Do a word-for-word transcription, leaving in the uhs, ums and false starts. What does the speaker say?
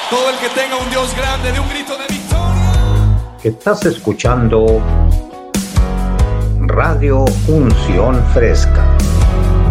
Todo el que tenga un Dios grande, de un grito de victoria. Estás escuchando Radio Unción Fresca.